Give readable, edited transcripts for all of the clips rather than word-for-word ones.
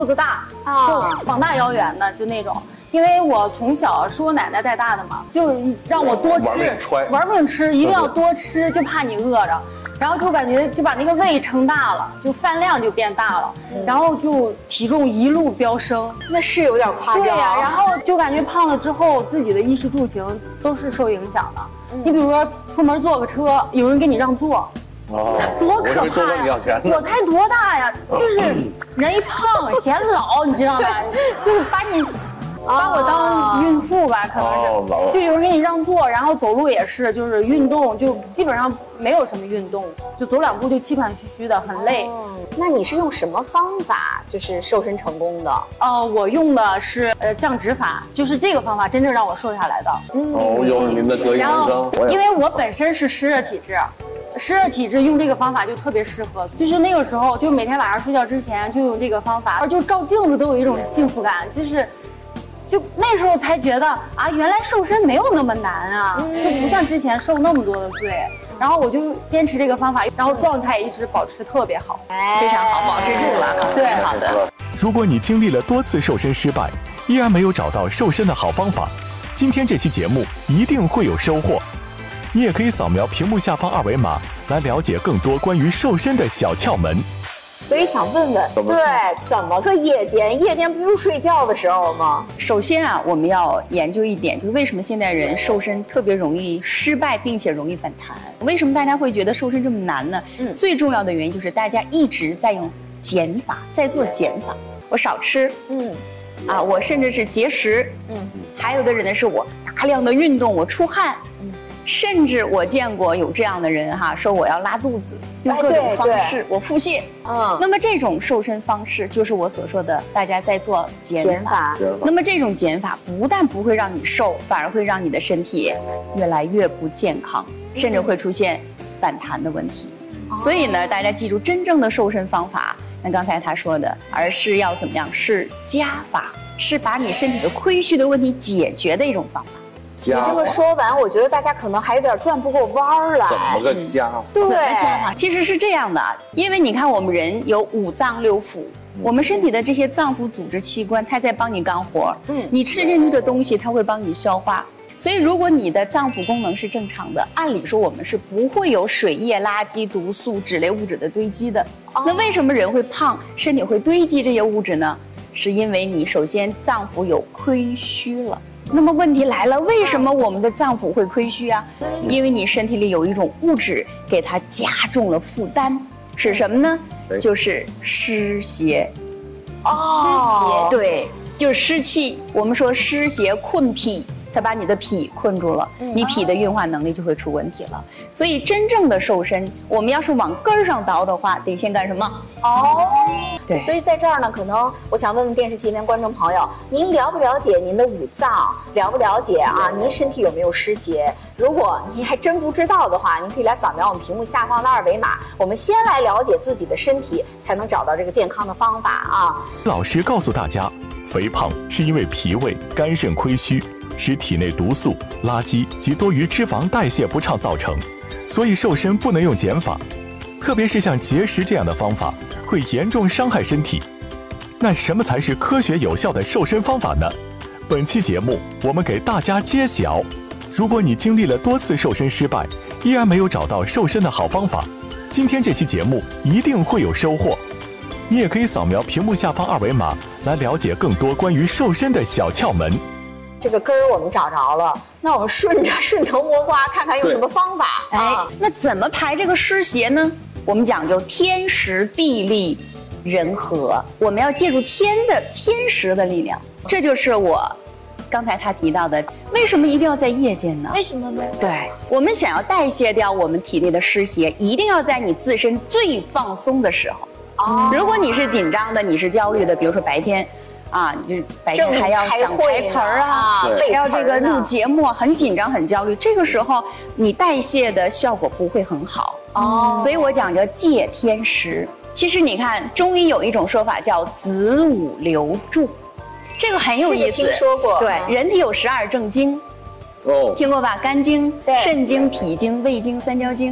肚子大就膀大腰圆的就那种。因为我从小是我奶奶带大的嘛，就让我多吃，玩命吃，一定要多吃，就怕你饿着。然后就感觉就把那个胃撑大了，就饭量就变大了，然后就体重一路飙升。 那是有点夸张。 对呀，然后就感觉胖了之后，自己的衣食住行都是受影响的。你比如说出门坐个车，有人给你让座。多可怕呀！我才多大呀？就是人一胖显老，你知道吗？就是把我当孕妇吧，可能是，就有人给你让座，然后走路也是，就是运动就基本上没有什么运动，就走2步就气喘吁吁的，很累。 那你是用什么方法就是瘦身成功的？ 我用的是降脂法，就是这个方法真正让我瘦下来的。 又是您的得意门生。 因为我本身是湿热体质。湿热体质用这个方法就特别适合，就是那个时候，就每天晚上睡觉之前就用这个方法，就照镜子都有一种幸福感，就那时候才觉得啊，原来瘦身没有那么难啊，就不像之前受那么多的罪。然后我就坚持这个方法，然后状态一直保持特别好， 非常好，保持住了。 对， 好的。 如果你经历了多次瘦身失败，依然没有找到瘦身的好方法，今天这期节目一定会有收获。你也可以扫描屏幕下方2维码来了解更多关于瘦身的小窍门。 所以想问问，怎么个夜间？夜间不就睡觉的时候吗？ 首先啊，我们要研究一点，就是为什么现代人瘦身特别容易失败，并且容易反弹？为什么大家会觉得瘦身这么难呢？最重要的原因就是大家一直在用减法，在做减法。我少吃，我甚至是节食，还有的人呢是我大量的运动，我出汗，甚至我见过有这样的人说我要拉肚子，用各种方式我腹泻。那么这种瘦身方式就是我所说的大家在做减法。那么这种减法不但不会让你瘦，反而会让你的身体越来越不健康，甚至会出现反弹的问题。所以呢，大家记住，真正的瘦身方法，那刚才他说的，而是要怎么样？是加法，是把你身体的亏虚的问题解决的一种方法。 你这么说完，我觉得大家可能还有点转不过弯儿来。 怎么个加法？ 对，怎么加法？其实是这样的，因为你看我们人有5脏6腑，我们身体的这些脏腑组织器官，它在帮你干活。你吃进去的东西，它会帮你消化。所以如果你的脏腑功能是正常的，按理说我们是不会有水液、垃圾、毒素、脂类物质的堆积的。那为什么人会胖，身体会堆积这些物质呢？是因为你首先脏腑有亏虚了。那么问题来了，为什么我们的脏腑会亏虚啊？因为你身体里有一种物质给它加重了负担，是什么呢？就是湿邪。湿邪，对，就是湿气。我们说湿邪困脾，它把你的脾困住了，你脾的运化能力就会出问题了。所以真正的瘦身，我们要是往根儿上倒的话，得先干什么？对。 所以在这儿呢，可能我想问问电视机前观众朋友，您了不了解您的5脏？了不了解您身体有没有湿邪？如果您还真不知道的话，您可以来扫描我们屏幕下方的2维码。我们先来了解自己的身体，才能找到这个健康的方法老师告诉大家，肥胖是因为脾胃、肝肾亏虚，使体内毒素、垃圾及多余脂肪代谢不畅造成，所以瘦身不能用减法，特别是像节食这样的方法会严重伤害身体。那什么才是科学有效的瘦身方法呢？本期节目我们给大家揭晓。如果你经历了多次瘦身失败，依然没有找到瘦身的好方法，今天这期节目一定会有收获。你也可以扫描屏幕下方2维码来了解更多关于瘦身的小窍门。 这个根儿我们找着了，那我们顺藤摸瓜，看看用什么方法。 那怎么排这个湿邪呢？我们讲究天时地利人和，我们要借助天时的力量。这就是我刚才他提到的，为什么一定要在夜间呢？ 为什么呢？ 对，我们想要代谢掉我们体内的湿邪，一定要在你自身最放松的时候。如果你是紧张的，你是焦虑的，比如说白天你就白天还要想台词儿还要这个录节目，很紧张很焦虑，这个时候你代谢的效果不会很好。所以我讲究借天时。其实你看中医有一种说法叫子午流注，这个很有意思。 听说过。 对，人体有12正经，听过吧？肝经、肾经、脾经、胃经、三焦经。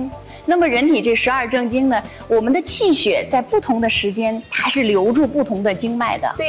那么人体这12正经呢，我们的气血在不同的时间，它是流入不同的经脉的。对。